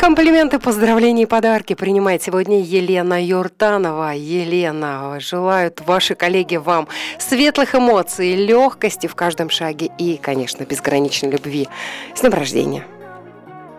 Комплименты, поздравления и подарки принимает сегодня Елена Юртанова. Елена, желают ваши коллеги вам светлых эмоций, легкости в каждом шаге и, конечно, безграничной любви. С днем рождения!